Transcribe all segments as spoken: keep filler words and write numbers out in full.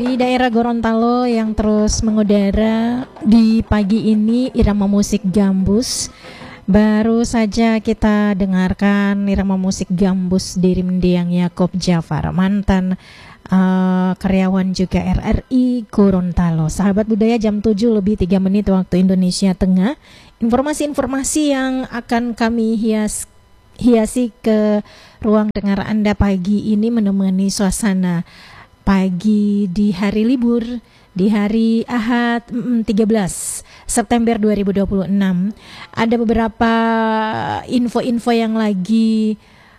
Di daerah Gorontalo yang terus mengudara di pagi ini irama musik gambus. Baru saja kita dengarkan irama musik gambus dari mendiang Yaakob Jafar, mantan uh, karyawan juga R R I Gorontalo. Sahabat budaya, jam tujuh lebih tiga menit waktu Indonesia Tengah. Informasi-informasi yang akan kami hias hiasi ke ruang dengar Anda pagi ini menemani suasana pagi di hari libur, di hari Ahad tiga belas September dua ribu dua puluh enam. Ada beberapa info-info yang lagi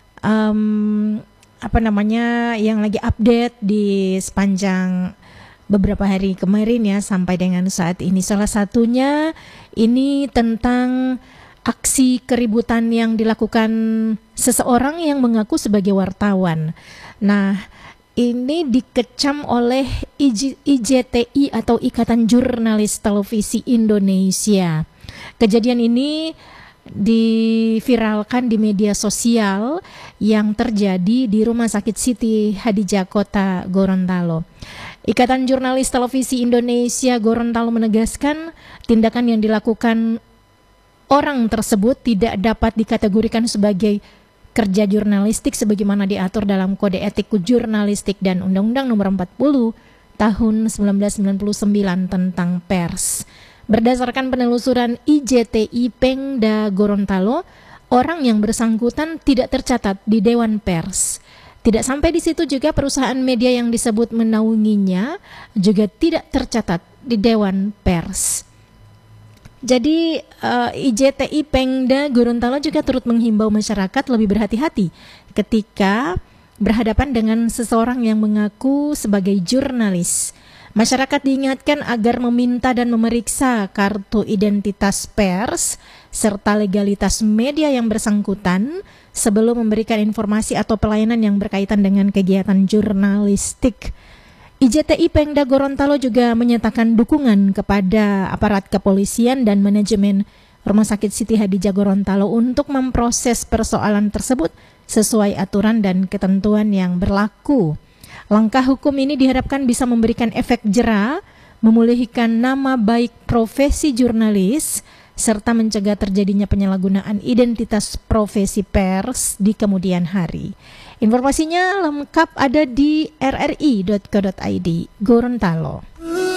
um, apa namanya yang lagi update di sepanjang beberapa hari kemarin ya sampai dengan saat ini. Salah satunya ini tentang aksi keributan yang dilakukan seseorang yang mengaku sebagai wartawan. Nah, ini dikecam oleh I J T I atau Ikatan Jurnalis Televisi Indonesia. Kejadian ini diviralkan di media sosial yang terjadi di Rumah Sakit Siti Hadijah Kota Gorontalo. Ikatan Jurnalis Televisi Indonesia Gorontalo menegaskan tindakan yang dilakukan orang tersebut tidak dapat dikategorikan sebagai kerja jurnalistik sebagaimana diatur dalam Kode Etik Jurnalistik dan Undang-Undang Nomor empat puluh Tahun seribu sembilan ratus sembilan puluh sembilan tentang pers. Berdasarkan penelusuran I J T I Pemda Gorontalo, orang yang bersangkutan tidak tercatat di Dewan Pers. Tidak sampai di situ juga perusahaan media yang disebut menaunginya juga tidak tercatat di Dewan Pers. Jadi uh, I J T I Pemda Gorontalo juga turut menghimbau masyarakat lebih berhati-hati ketika berhadapan dengan seseorang yang mengaku sebagai jurnalis. Masyarakat diingatkan agar meminta dan memeriksa kartu identitas pers serta legalitas media yang bersangkutan sebelum memberikan informasi atau pelayanan yang berkaitan dengan kegiatan jurnalistik. I J T I Pemda Gorontalo juga menyatakan dukungan kepada aparat kepolisian dan manajemen Rumah Sakit Siti Hadijah Gorontalo untuk memproses persoalan tersebut sesuai aturan dan ketentuan yang berlaku. Langkah hukum ini diharapkan bisa memberikan efek jera, memulihkan nama baik profesi jurnalis, serta mencegah terjadinya penyalahgunaan identitas profesi pers di kemudian hari. Informasinya lengkap ada di r r i dot co dot i d Gorontalo.